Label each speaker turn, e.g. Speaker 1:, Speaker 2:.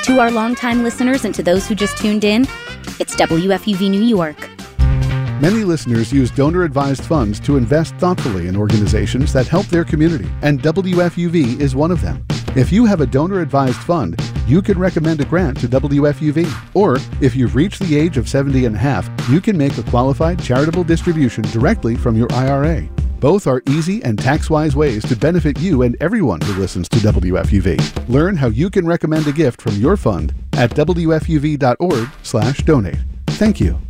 Speaker 1: To our longtime listeners and to those who just tuned in, it's WFUV New York.
Speaker 2: Many listeners use donor-advised funds to invest thoughtfully in organizations that help their community, and WFUV is one of them. If you have a donor-advised fund, you can recommend a grant to WFUV. Or, if you've reached the age of 70 and a half, you can make a qualified charitable distribution directly from your IRA. Both are easy and tax-wise ways to benefit you and everyone who listens to WFUV. Learn how you can recommend a gift from your fund at WFUV.org/donate. Thank you.